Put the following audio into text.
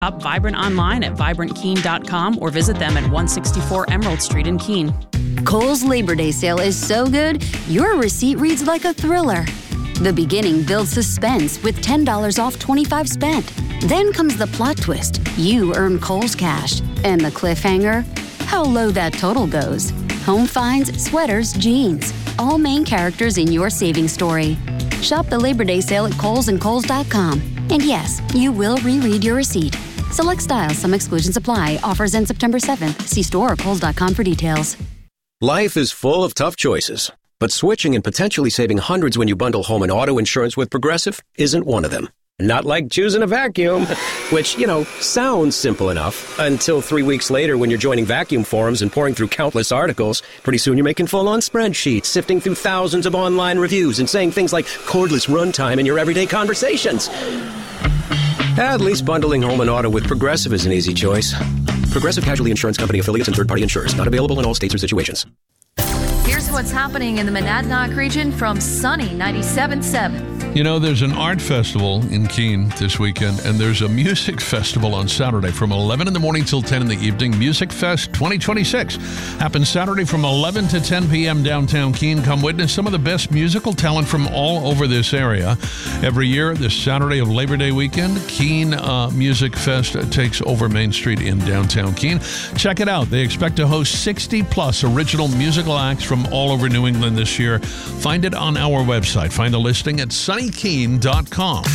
Shop Vibrant online at VibrantKeene.com or visit them at 164 Emerald Street in Keene. Kohl's Labor Day sale is so good, your receipt reads like a thriller. The beginning builds suspense with $10 off 25 spent. Then comes the plot twist. You earn Kohl's cash. And the cliffhanger? How low that total goes. Home finds, sweaters, jeans. All main characters in your savings story. Shop the Labor Day sale at Kohl's and Kohl's.com. And yes, you will reread your receipt. Select styles, some exclusions apply. Offers end September 7th. See store or Kohl's.com for details. Life is full of tough choices, but switching and potentially saving hundreds when you bundle home and auto insurance with Progressive isn't one of them. Not like choosing a vacuum, which, sounds simple enough until 3 weeks later when you're joining vacuum forums and pouring through countless articles. Pretty soon you're making full-on spreadsheets, sifting through thousands of online reviews and saying things like cordless runtime in your everyday conversations. At least bundling home and auto with Progressive is an easy choice. Progressive Casualty Insurance Company affiliates and third-party insurers. Not available in all states or situations. Here's what's happening in the Monadnock region from Sunny 97.7. There's an art festival in Keene this weekend, and there's a music festival on Saturday from 11 in the morning till 10 in the evening. Music Fest 2026 happens Saturday from 11 to 10 p.m. downtown Keene. Come witness some of the best musical talent from all over this area. Every year, this Saturday of Labor Day weekend, Keene Music Fest takes over Main Street in downtown Keene. Check it out. They expect to host 60-plus original musical acts from all over New England this year. Find it on our website. Find the listing at sunnykeene.com.